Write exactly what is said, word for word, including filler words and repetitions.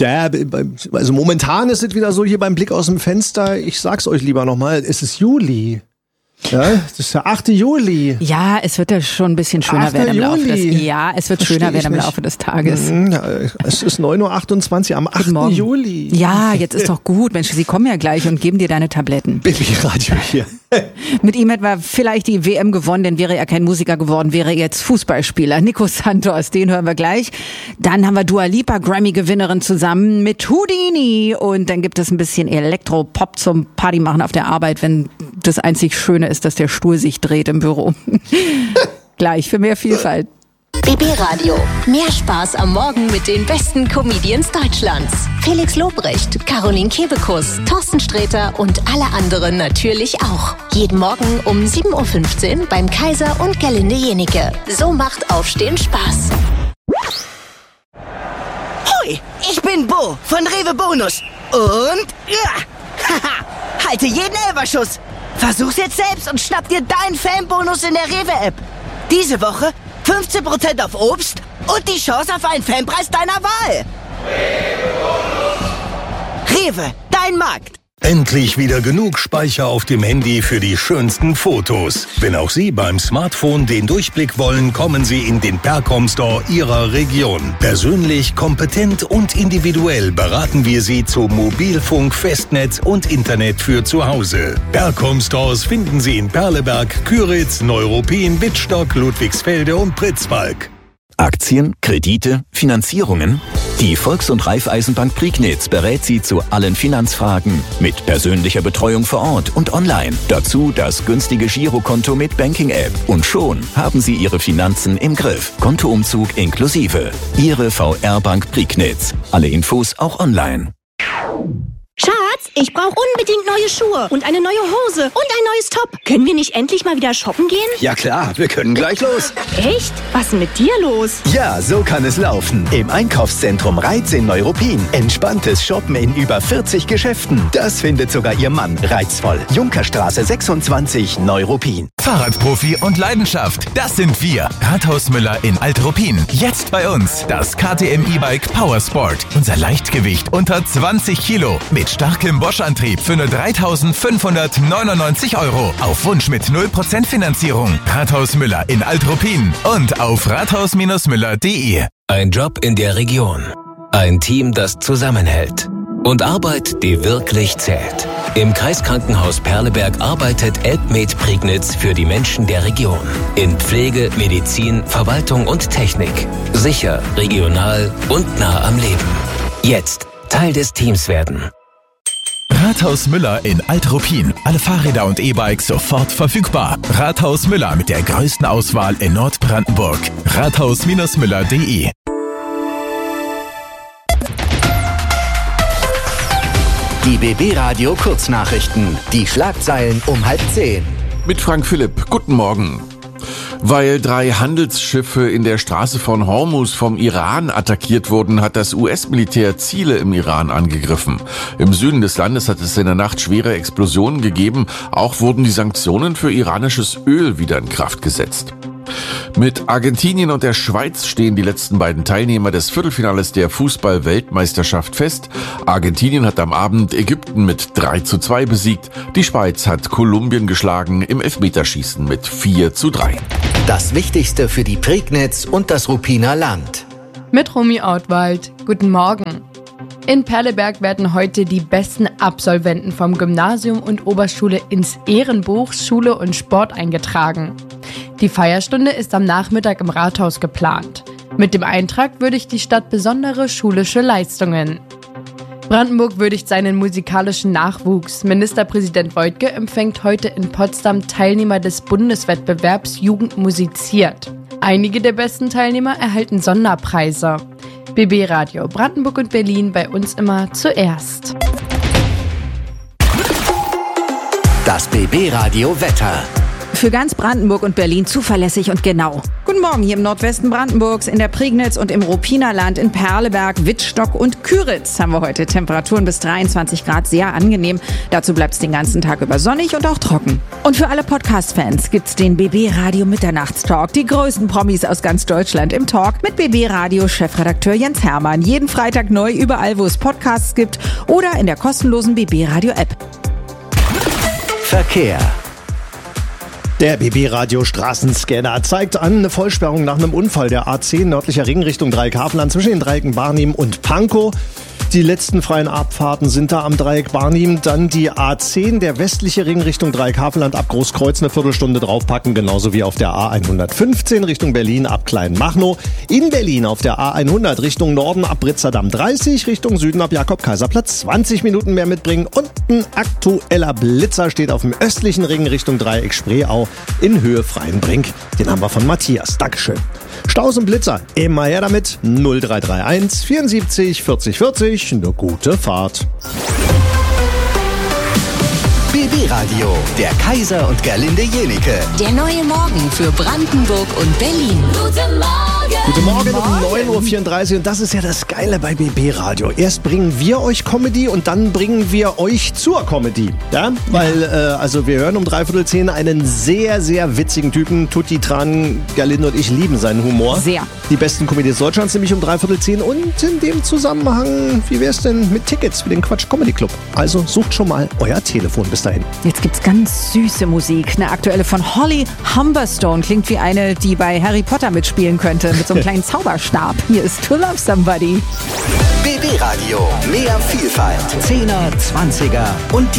Ja, also momentan ist es wieder so hier beim Blick aus dem Fenster, ich sag's euch lieber nochmal, es ist Juli. Ja, das ist der achte Juli. Ja, es wird ja schon ein bisschen schöner werden im Laufe des Ja, es wird Versteh schöner werden im nicht. Laufe des Tages. Ja, es ist neun Uhr achtundzwanzig am achten Juli. Ja, jetzt ist doch gut. Mensch, sie kommen ja gleich und geben dir deine Tabletten. Baby-Radio hier. Mit ihm hätten wir vielleicht die W M gewonnen, denn wäre er kein Musiker geworden, wäre er jetzt Fußballspieler. Nico Santos, den hören wir gleich. Dann haben wir Dua Lipa, Grammy-Gewinnerin, zusammen mit Houdini. Und dann gibt es ein bisschen Elektro-Pop zum Partymachen auf der Arbeit, wenn das einzig Schöne ist, dass der Stuhl sich dreht im Büro. Gleich für mehr Vielfalt. B B Radio. Mehr Spaß am Morgen mit den besten Comedians Deutschlands. Felix Lobrecht, Caroline Kebekus, Thorsten Sträter und alle anderen natürlich auch. Jeden Morgen um sieben Uhr fünfzehn beim Kaiser und Gerlinde Jenike. So macht Aufstehen Spaß. Hoi, ich bin Bo von Rewe Bonus. Und ja, haha, halte jeden Elferschuss. Versuch's jetzt selbst und schnapp dir deinen Fanbonus in der Rewe-App. Diese Woche fünfzehn Prozent auf Obst und die Chance auf einen Fanpreis deiner Wahl. Rewe, dein Markt. Endlich wieder genug Speicher auf dem Handy für die schönsten Fotos. Wenn auch Sie beim Smartphone den Durchblick wollen, kommen Sie in den Percom Store Ihrer Region. Persönlich, kompetent und individuell beraten wir Sie zu Mobilfunk, Festnetz und Internet für zu Hause. Percom Stores finden Sie in Perleberg, Küritz, Neuruppin, Wittstock, Ludwigsfelde und Pritzwalk. Aktien, Kredite, Finanzierungen? Die Volks- und Raiffeisenbank Prignitz berät Sie zu allen Finanzfragen mit persönlicher Betreuung vor Ort und online. Dazu das günstige Girokonto mit Banking-App. Und schon haben Sie Ihre Finanzen im Griff. Kontoumzug inklusive. Ihre V R-Bank Prignitz. Alle Infos auch online. Schatz, ich brauche unbedingt neue Schuhe und eine neue Hose und ein neues Top. Können wir nicht endlich mal wieder shoppen gehen? Ja klar, wir können gleich los. Echt? Was ist denn mit dir los? Ja, so kann es laufen. Im Einkaufszentrum Reiz in Neuruppin. Entspanntes Shoppen in über vierzig Geschäften. Das findet sogar Ihr Mann reizvoll. Junkerstraße sechsundzwanzig, Neuruppin. Fahrradprofi und Leidenschaft, das sind wir. Rathaus Müller in Alt-Ruppin. Jetzt bei uns das K T M E-Bike Powersport. Unser Leichtgewicht unter zwanzig Kilo. Mit starkem Bosch-Antrieb für nur dreitausendfünfhundertneunundneunzig Euro. Auf Wunsch mit null Prozent Finanzierung. Rathaus Müller in Alt-Ruppin und auf rathaus Müller punkt de. Ein Job in der Region. Ein Team, das zusammenhält. Und Arbeit, die wirklich zählt. Im Kreiskrankenhaus Perleberg arbeitet Elbmed Prignitz für die Menschen der Region. In Pflege, Medizin, Verwaltung und Technik. Sicher, regional und nah am Leben. Jetzt Teil des Teams werden. Rathaus Müller in Alt-Ruppin. Alle Fahrräder und E-Bikes sofort verfügbar. Rathaus Müller mit der größten Auswahl in Nordbrandenburg. rathaus Müller punkt de. Die B B Radio Kurznachrichten. Die Schlagzeilen um halb zehn. Mit Frank Philipp. Guten Morgen. Weil drei Handelsschiffe in der Straße von Hormuz vom Iran attackiert wurden, hat das U S-Militär Ziele im Iran angegriffen. Im Süden des Landes hat es in der Nacht schwere Explosionen gegeben. Auch wurden die Sanktionen für iranisches Öl wieder in Kraft gesetzt. Mit Argentinien und der Schweiz stehen die letzten beiden Teilnehmer des Viertelfinales der Fußball-Weltmeisterschaft fest. Argentinien hat am Abend Ägypten mit drei zu zwei besiegt. Die Schweiz hat Kolumbien geschlagen im Elfmeterschießen mit vier zu drei. Das Wichtigste für die Prignitz und das Ruppiner Land. Mit Romy Ortwald. Guten Morgen. In Perleberg werden heute die besten Absolventen vom Gymnasium und Oberschule ins Ehrenbuch Schule und Sport eingetragen. Die Feierstunde ist am Nachmittag im Rathaus geplant. Mit dem Eintrag würdigt die Stadt besondere schulische Leistungen. Brandenburg würdigt seinen musikalischen Nachwuchs. Ministerpräsident Woidke empfängt heute in Potsdam Teilnehmer des Bundeswettbewerbs Jugend musiziert. Einige der besten Teilnehmer erhalten Sonderpreise. B B Radio Brandenburg und Berlin, bei uns immer zuerst. Das B B Radio Wetter. Für ganz Brandenburg und Berlin zuverlässig und genau. Guten Morgen hier im Nordwesten Brandenburgs, in der Prignitz und im Rupinerland, in Perleberg, Wittstock und Küritz haben wir heute Temperaturen bis dreiundzwanzig Grad, sehr angenehm. Dazu bleibt es den ganzen Tag über sonnig und auch trocken. Und für alle Podcast-Fans gibt's den B B Radio Mitternachtstalk. Die größten Promis aus ganz Deutschland im Talk mit B B Radio Chefredakteur Jens Hermann. Jeden Freitag neu überall, wo es Podcasts gibt oder in der kostenlosen B B Radio App. Verkehr. Der B B Radio Straßenscanner zeigt an eine Vollsperrung nach einem Unfall der A zehn nördlicher Ring Richtung Dreieck-Havelland zwischen den Dreiecken Barnim und Pankow. Die letzten freien Abfahrten sind da am Dreieck Barnim. Dann die A zehn, der westliche Ring Richtung Dreieck-Havelland ab Großkreuz eine Viertelstunde draufpacken. Genauso wie auf der A hundertfünfzehn Richtung Berlin ab Kleinmachnow. In Berlin auf der A hundert Richtung Norden ab Britzerdamm dreißig, Richtung Süden ab Jakob-Kaiser-Platz zwanzig Minuten mehr mitbringen. Und ein aktueller Blitzer steht auf dem östlichen Ring Richtung Dreieck Spreeau in Höhe Freienbrink. Den haben wir von Matthias. Dankeschön. Staus und Blitzer, immer her damit. null drei drei eins vierundsiebzig vierzig vierzig. Eine gute Fahrt. B B Radio, der Kaiser und Gerlinde Jenike. Der neue Morgen für Brandenburg und Berlin. Guten Morgen! Guten Morgen um neun Uhr vierunddreißig und das ist ja das Geile bei B B Radio. Erst bringen wir euch Comedy und dann bringen wir euch zur Comedy. Ja? Weil, äh, also wir hören um dreiviertel zehn einen sehr, sehr witzigen Typen. Tutti Tran, Gerlinde und ich lieben seinen Humor. Sehr. Die besten Comedies Deutschlands nämlich um dreiviertel zehn und in dem Zusammenhang, wie wär's denn mit Tickets für den Quatsch Comedy Club? Also sucht schon mal euer Telefon bis dahin. Jetzt gibt's ganz süße Musik. Eine aktuelle von Holly Humberstone. Klingt wie eine, die bei Harry Potter mitspielen könnte. Mit so einem kleinen Zauberstab. Hier ist To Love Somebody. B B Radio, mehr Vielfalt. Zehner, Zwanziger und die